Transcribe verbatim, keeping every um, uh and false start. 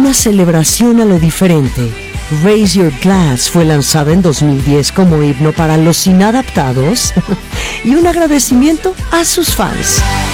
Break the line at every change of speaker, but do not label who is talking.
una celebración a lo diferente. Raise Your Glass fue lanzada en dos mil diez como himno para los inadaptados y un agradecimiento a sus fans.